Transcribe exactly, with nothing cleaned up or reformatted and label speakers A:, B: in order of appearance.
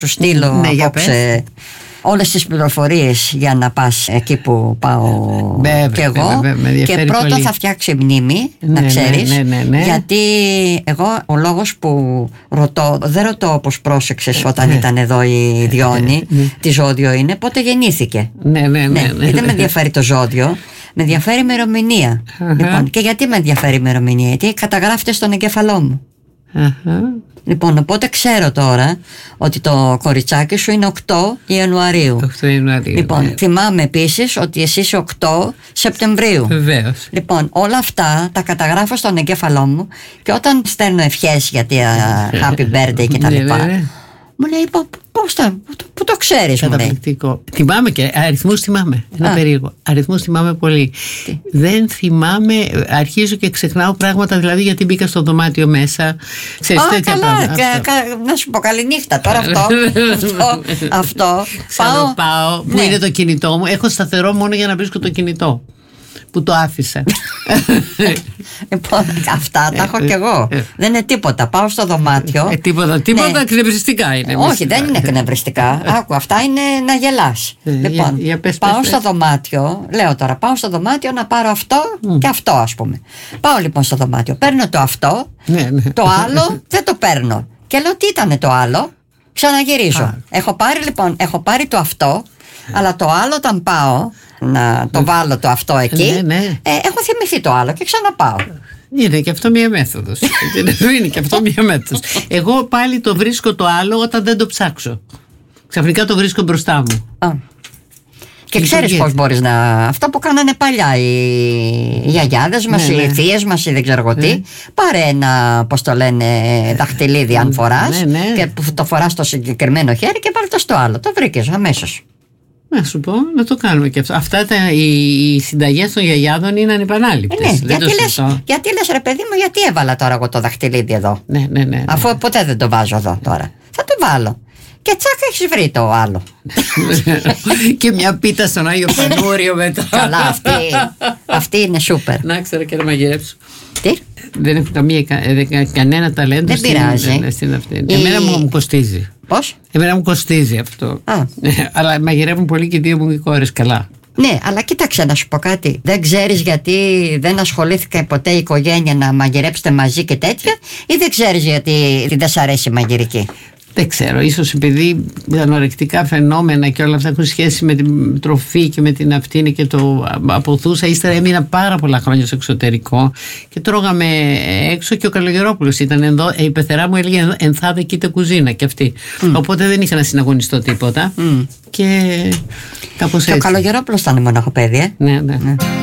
A: Σου στείλω
B: ναι,
A: απόψε όλες τις πληροφορίες για να πας εκεί που πάω
B: βέβαια,
A: και εγώ.
B: βέβαια,
A: και πρώτα
B: πολύ.
A: Θα φτιάξει μνήμη,
B: ναι,
A: να ξέρεις,
B: ναι, ναι, ναι, ναι.
A: γιατί εγώ ο λόγος που ρωτώ, δεν ρωτώ όπως πρόσεξες όταν
B: ναι.
A: ήταν εδώ η Διόνη,
B: ναι.
A: τι ζώδιο είναι, πότε γεννήθηκε.
B: Ναι, ναι, ναι, ναι, ναι.
A: Δεν με ενδιαφέρει το ζώδιο, με ενδιαφέρει η ημερομηνία.
B: Uh-huh.
A: Λοιπόν, και γιατί με ενδιαφέρει η ημερομηνία, γιατί καταγράφεται στον εγκέφαλό μου.
B: Uh-huh.
A: Λοιπόν, οπότε ξέρω τώρα ότι το κοριτσάκι σου είναι οκτώ Ιανουαρίου.
B: οκτώ Ιανουαρίου.
A: Λοιπόν,
B: ναι.
A: θυμάμαι επίσης ότι εσύ είσαι οκτώ Σεπτεμβρίου.
B: Βεβαίως.
A: Λοιπόν, όλα αυτά τα καταγράφω στον εγκέφαλό μου και όταν στέλνω ευχές γιατί uh, happy birthday και τα λοιπά,
B: ναι, ναι.
A: μου λέει πώς το, που το ξέρεις, μου λέει.
B: Καταπληκτικό. Θυμάμαι και αριθμούς θυμάμαι. Ένα
A: Α.
B: περίεργο. Αριθμούς θυμάμαι πολύ.
A: Τι?
B: Δεν θυμάμαι, αρχίζω και ξεχνάω πράγματα, δηλαδή γιατί μπήκα στο δωμάτιο μέσα. Ξέρεις,
A: Α,
B: τέτοια
A: καλά,
B: πράγματα.
A: κα,
B: Αυτό.
A: κα, να σου πω καληνύχτα τώρα αυτό. αυτό, αυτό.
B: Πάω, πάω, που
A: ναι.
B: είναι το κινητό μου. Έχω σταθερό μόνο για να βρίσκω το κινητό. Που το άφησα.
A: Λοιπόν, αυτά τα έχω κι εγώ. Δεν είναι τίποτα. Πάω στο δωμάτιο.
B: Ε, τίποτα, τίποτα,
A: Ναι.
B: εκνευριστικά είναι.
A: Όχι, δεν είναι εκνευριστικά. Άκου, αυτά είναι να γελάς.
B: Ε,
A: Λοιπόν,
B: για- για πες,
A: πάω
B: πες,
A: στο
B: πες.
A: δωμάτιο, λέω τώρα, πάω στο δωμάτιο να πάρω αυτό και αυτό, ας πούμε. Πάω λοιπόν στο δωμάτιο, παίρνω το αυτό,
B: Ναι, ναι.
A: το άλλο δεν το παίρνω. Και λέω, τι ήταν το άλλο, ξαναγυρίζω.
B: Α.
A: Έχω πάρει λοιπόν, έχω πάρει το αυτό, αλλά το άλλο όταν πάω να το βάλω το αυτό εκεί,
B: Ναι, ναι.
A: ε, έχω θυμηθεί το άλλο και ξαναπάω.
B: Είναι και αυτό μία μέθοδος. Είναι και αυτό μία μέθοδος. Εγώ πάλι το βρίσκω το άλλο όταν δεν το ψάξω. Ξαφνικά το βρίσκω μπροστά μου.
A: Α. Και
B: Λειτουργεί.
A: ξέρεις πώς μπορείς να. Αυτό που κάνανε παλιά οι, οι γιαγιάδες μας,
B: Ναι,
A: οι
B: ναι.
A: θείες μας, οι δεν ξέρω εγώ τι.
B: Ναι.
A: Πάρε ένα, πώς το λένε, δαχτυλίδι αν φοράς,
B: ναι, ναι.
A: και που το φοράς στο συγκεκριμένο χέρι και βάλει το στο άλλο. Το βρήκες αμέσως.
B: Να σου πω, να το κάνουμε και αυτό. Αυτά τα, οι, οι συνταγές των γιαγιάδων είναι ανεπανάληπτες.
A: Ε, ναι,
B: Δεν
A: γιατί
B: το
A: λες,
B: συζητώ.
A: γιατί λες ρε παιδί μου, γιατί έβαλα τώρα εγώ το δαχτυλίδι εδώ.
B: Ναι, ναι, ναι.
A: Αφού ποτέ δεν το βάζω εδώ τώρα. Θα το βάλω. Και τσακ έχεις βρει το άλλο.
B: Και μια πίτα στον Άγιο Πανούριο μετά.
A: Καλά, αυτή, αυτή είναι σούπερ.
B: Να ξέρω και να μαγειρέψω.
A: Τι?
B: Δεν έχω καμία, κα- κανένα ταλέντο
A: Δεν
B: στην,
A: πειράζει.
B: στην αυτή.
A: Η-
B: Εμένα μου, μου κοστίζει.
A: Πώς?
B: Εμένα μου κοστίζει αυτό.
A: Α.
B: Αλλά μαγειρεύουν πολύ και οι δύο μου οι κόρες καλά.
A: Ναι, αλλά κοίταξε να σου πω κάτι. Δεν ξέρεις γιατί δεν ασχολήθηκε ποτέ η οικογένεια να μαγειρέψετε μαζί και τέτοια, ή δεν ξέρεις γιατί δεν σ' αρέσει η μαγειρική.
B: Δεν ξέρω, ίσως επειδή τα ανορεκτικά φαινόμενα και όλα αυτά έχουν σχέση με την τροφή και με την αυτήν και το αποθούσα. Ύστερα έμεινα πάρα πολλά χρόνια στο εξωτερικό και τρώγαμε έξω και ο Καλογερόπουλος ήταν εδώ. Η πεθερά μου έλεγε ενθάδε κοίτα κουζίνα και αυτή. Mm. Οπότε δεν είχα να συναγωνιστώ τίποτα. Mm. Και κάπως
A: Και
B: έτσι.
A: ο Καλογερόπουλος ήταν μοναχοπέδι, ε.
B: Ναι, ναι. ναι.